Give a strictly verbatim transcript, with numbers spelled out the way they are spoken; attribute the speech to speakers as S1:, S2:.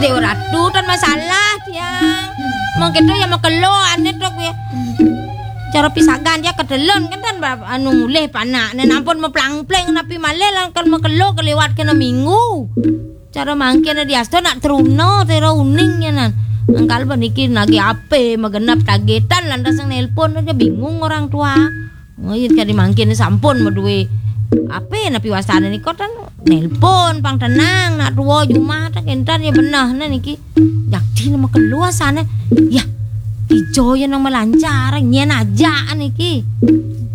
S1: Ade ora tutan masalah tiang. Mungkin tuh ya mau keloan itu ya. Cara pisagan dia kedelon kan kan anu mulih panak nen ampun meplang-pleng napi malih lan kan mekelo kelewat kena minggu. Cara mangkene diasto nak truno tero uning ya nan. Angkal paniki lagi ape magenap kagetan lantas nelpon aja bingung orang tua. Oh iya kadi mangkene sampun meduwe ape napi wasane niko kan nelpon pang tenang nak tuwa jumah tak entar ya benah nah niki. Yakti nama keluasane. Ya Ijo yang melancar nyen aja niki.